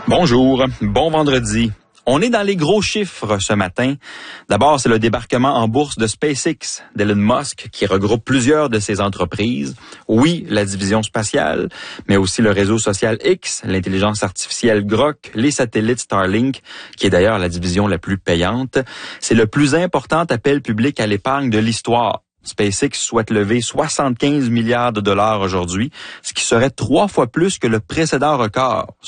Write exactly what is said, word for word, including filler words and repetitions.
Bonjour, bon vendredi. On est dans les gros chiffres ce matin. D'abord, c'est le débarquement en bourse de SpaceX d'Elon Musk qui regroupe plusieurs de ses entreprises. Oui, la division spatiale, mais aussi le réseau social X, l'intelligence artificielle Grok, les satellites Starlink, qui est d'ailleurs la division la plus payante. C'est le plus important appel public à l'épargne de l'histoire. SpaceX souhaite lever soixante-quinze milliards de dollars aujourd'hui, ce qui serait trois fois plus que le précédent record,